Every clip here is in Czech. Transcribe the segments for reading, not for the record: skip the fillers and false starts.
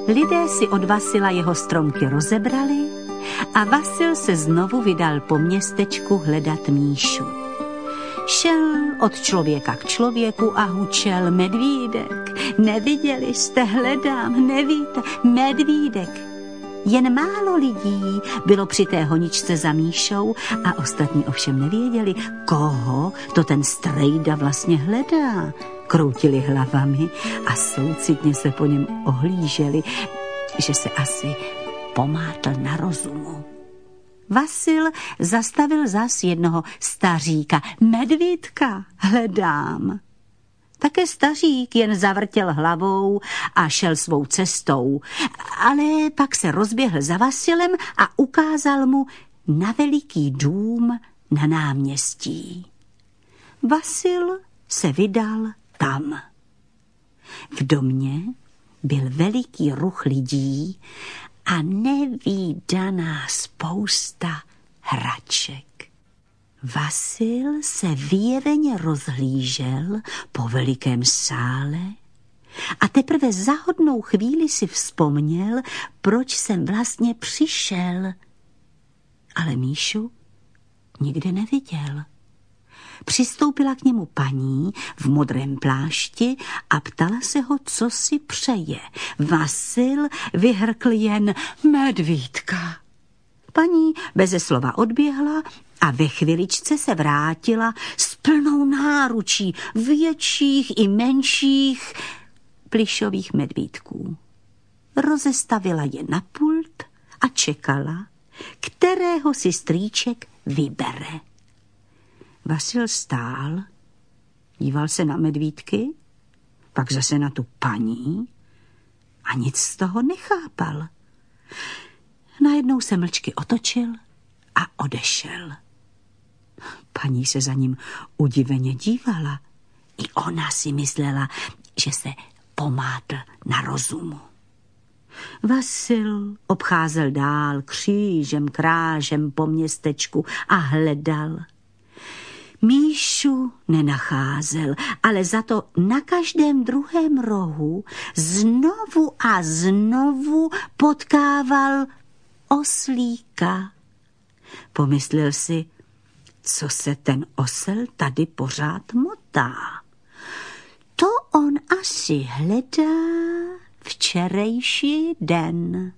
Lidé si od Vasila jeho stromky rozebrali a Vasil se znovu vydal po městečku hledat Míšu. Šel od člověka k člověku a hučel: medvídek, neviděli jste, hledám, nevíte, medvídek. Jen málo lidí bylo při té honičce za Míšou a ostatní ovšem nevěděli, koho to ten strejda vlastně hledá. Kroutili hlavami a soucitně se po něm ohlíželi, že se asi pomátl na rozumu. Vasil zastavil zas jednoho staříka. Medvídka hledám. Také stařík jen zavrtěl hlavou a šel svou cestou, ale pak se rozběhl za Vasilem a ukázal mu na veliký dům na náměstí. Vasil se vydal tam. V domě byl veliký ruch lidí a nevídaná spousta hraček. Vasil se vyjeveně rozhlížel po velikém sále a teprve za hodnou chvíli si vzpomněl, proč jsem vlastně přišel. Ale Míšu nikde neviděl. Přistoupila k němu paní v modrém plášti a ptala se ho, co si přeje. Vasil vyhrkl jen: medvídka. Paní beze slova odběhla a ve chviličce se vrátila s plnou náručí větších i menších plyšových medvídků. Rozestavila je na pult a čekala, kterého si strýček vybere. Vasil stál, díval se na medvídky, pak zase na tu paní a nic z toho nechápal. Najednou se mlčky otočil a odešel. Paní se za ním udiveně dívala. I ona si myslela, že se pomátl na rozumu. Vasil obcházel dál křížem krážem po městečku a hledal. Míšu nenacházel, ale za to na každém druhém rohu znovu a znovu potkával oslíka. Pomyslel si, co se ten osel tady pořád motá. To on asi hledá včerejší den.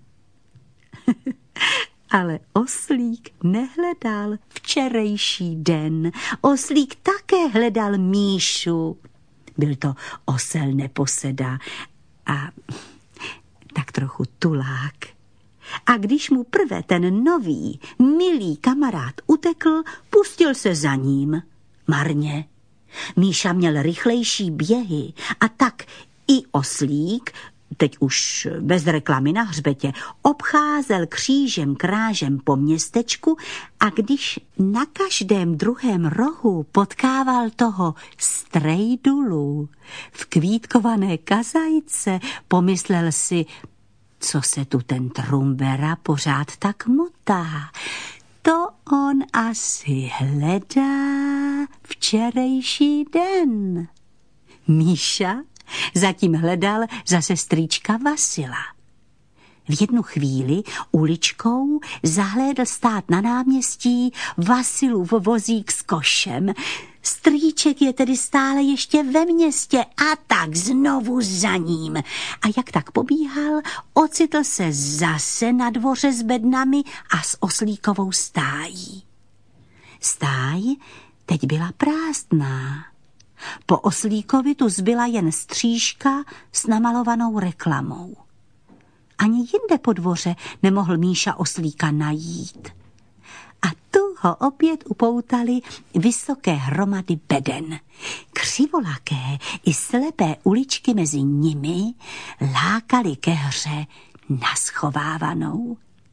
Ale oslík nehledal včerejší den. Oslík také hledal Míšu. Byl to osel neposeda a tak trochu tulák. A když mu prve ten nový, milý kamarád utekl, pustil se za ním. Marně. Míša měl rychlejší běhy a tak i oslík, teď už bez reklamy na hřbetě, obcházel křížem krážem po městečku a když na každém druhém rohu potkával toho strejdulu v kvítkované kazajce, pomyslel si, co se tu ten trumbera pořád tak motá. To on asi hledá včerejší den. Míša zatím hledal zase strýčka Vasila. V jednu chvíli uličkou zahlédl stát na náměstí Vasilův vozík s košem. Strýček je tedy stále ještě ve městě a tak znovu za ním. A jak tak pobíhal, ocitl se zase na dvoře s bednami a s oslíkovou stájí. Stáj teď byla prázdná. Po oslíkovi tu zbyla jen střížka s namalovanou reklamou. Ani jinde po dvoře nemohl Míša oslíka najít. A tu ho opět upoutali vysoké hromady beden. Křivolaké i slepé uličky mezi nimi lákaly ke hře naschovávanou.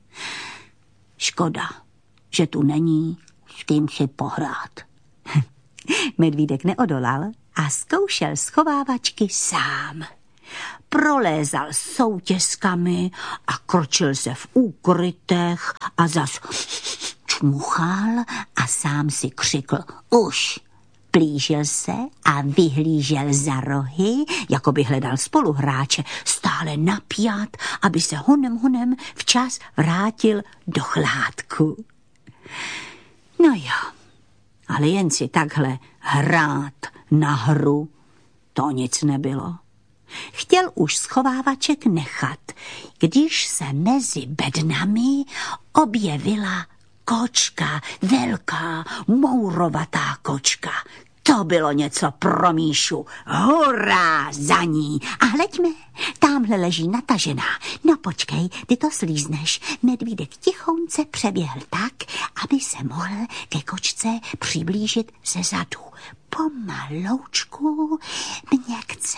Škoda, že tu není s kým si pohrát. Medvídek neodolal a zkoušel schovávačky sám. Prolézal soutězkami a kročil se v úkrytech a zas čmuchal a sám si křikl už. Plížil se a vyhlížel za rohy, jako by hledal spoluhráče. Stál stále napjat, aby se honem včas vrátil do chládku. No jo, ale jen si takhle hrát na hru, to nic nebylo. Chtěl už schovávaček nechat, když se mezi bednami objevila kočka, velká, mourovatá kočka. To bylo něco pro Míšu. Hurá za ní. A hleďme, támhle leží natažená. No počkej, ty to slízneš. Medvídek tichounce přeběhl tak, aby se mohl ke kočce přiblížit ze zadu. Pomaloučku měkce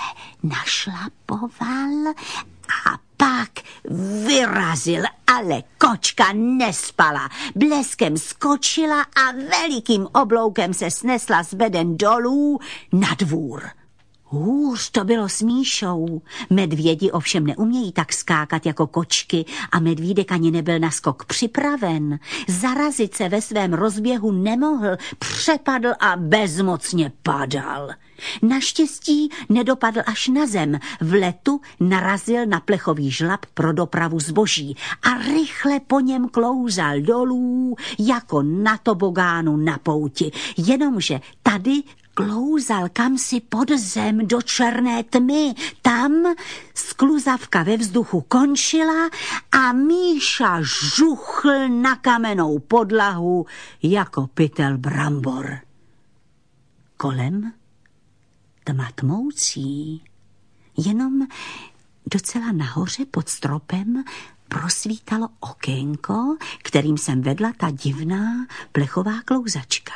našlapoval a pak vyrazil, ale kočka nespala. Bleskem skočila a velikým obloukem se snesla z beden dolů na dvůr. Hůř to bylo s Míšou. Medvědi ovšem neumějí tak skákat jako kočky a medvídek ani nebyl na skok připraven. Zarazit se ve svém rozběhu nemohl, přepadl a bezmocně padal. Naštěstí nedopadl až na zem. V letu narazil na plechový žlab pro dopravu zboží a rychle po něm klouzal dolů jako na tobogánu na pouti. Jenomže tady klouzal kamsi pod zem do černé tmy. Tam skluzavka ve vzduchu končila a Míša žuchl na kamennou podlahu jako pytel brambor. Kolem tma tmoucí, jenom docela nahoře pod stropem prosvítalo okénko, kterým jsem vedla ta divná plechová klouzačka.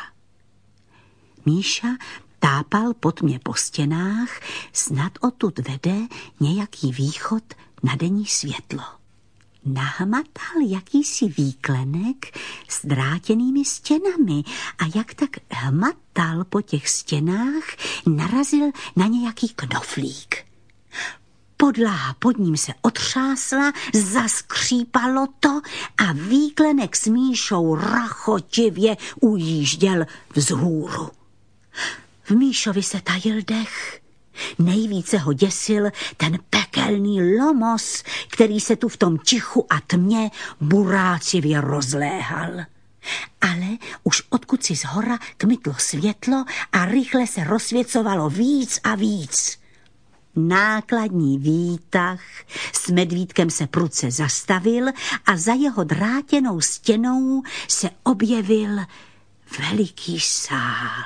Míša tápal po tmě po stěnách, snad odtud vede nějaký východ na denní světlo. Nahmatal jakýsi výklenek s drátěnými stěnami a jak tak hmatal po těch stěnách, narazil na nějaký knoflík. Podlaha pod ním se otřásla, zaskřípalo to a výklenek s Míšou rachotivě ujížděl vzhůru. V Míšovi se tajil dech. Nejvíce ho děsil ten pekelný lomos, který se tu v tom tichu a tmě burácivě rozléhal. Ale už odkud si zhora kmitlo světlo a rychle se rozsvěcovalo víc a víc. Nákladní výtah s medvídkem se prudce zastavil a za jeho drátěnou stěnou se objevil veliký sál.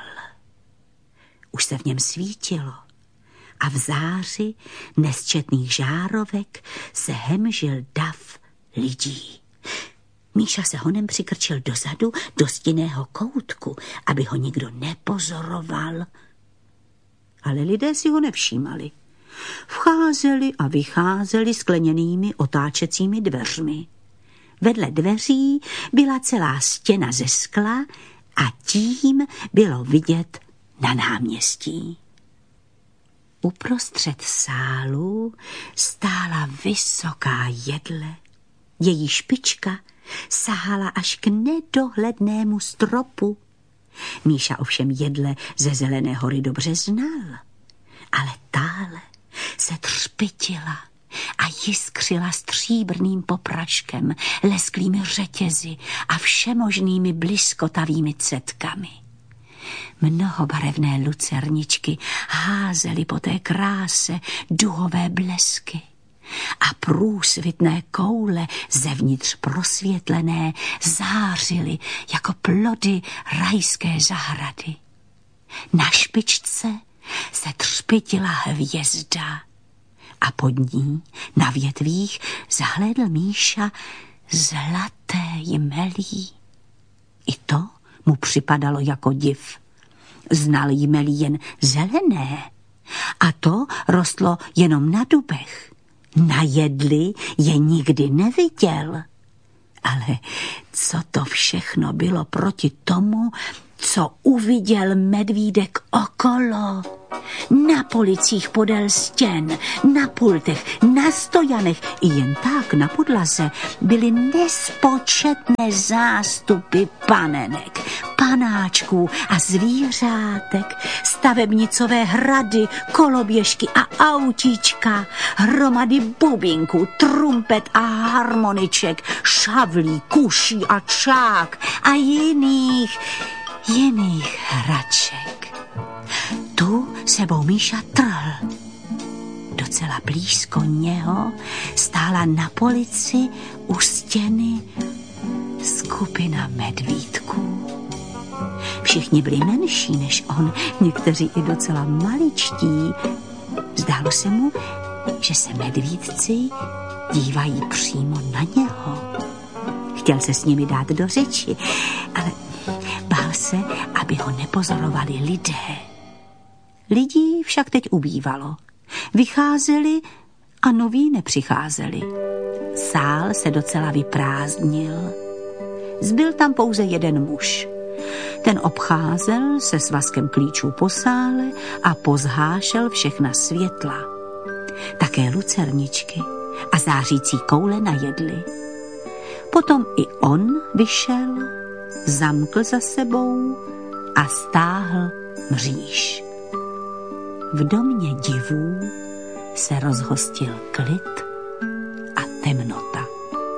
Už se v něm svítilo a v záři nesčetných žárovek se hemžil dav lidí. Míša se honem přikrčil dozadu do stinného koutku, aby ho nikdo nepozoroval. Ale lidé si ho nevšímali. Vcházeli a vycházeli skleněnými otáčecími dveřmi. Vedle dveří byla celá stěna ze skla a tím bylo vidět na náměstí. Uprostřed sálu stála vysoká jedle. Její špička sahala až k nedohlednému stropu. Míša ovšem jedle ze Zelené hory dobře znal, ale tále se třpytila a jiskřila stříbrným popraškem, lesklými řetězy a všemožnými bliskotavými cetkami. Mnohobarevné lucerničky házely po té kráse duhové blesky a průsvitné koule zevnitř prosvětlené zářily jako plody rajské zahrady. Na špičce se třpytila hvězda a pod ní na větvích zahlédl Míša zlaté jmelí. I to mu připadalo jako div. Znal jmelí jen zelené a to rostlo jenom na dubech. Na jedli je nikdy neviděl. Ale co to všechno bylo proti tomu, co uviděl medvídek okolo? Na policích podél stěn, na pultech, na stojanech i jen tak na podlaze byly nespočetné zástupy panenek. panáčků a zvířátek, stavebnicové hrady, koloběžky a autíčka, hromady bubinků, trumpet a harmoniček, šavlí, kuší a čák a jiných hraček. Tu sebou Míša trhl. Docela blízko něho stála na polici u stěny skupina medvídků. Všichni byli menší než on, někteří i docela maličtí. Zdálo se mu, že se medvídci dívají přímo na něho. Chtěl se s nimi dát do řeči, ale bál se, aby ho nepozorovali lidé. Lidí však teď ubývalo. Vycházeli a noví nepřicházeli. Sál se docela vyprázdnil. Zbyl tam pouze jeden muž. Ten obcházel se svazkem klíčů po sále a pozhášel všechna světla. Také lucerničky a zářící koule na jedli. Potom i on vyšel, zamkl za sebou a stáhl mříž. V domě divů se rozhostil klid a temnota.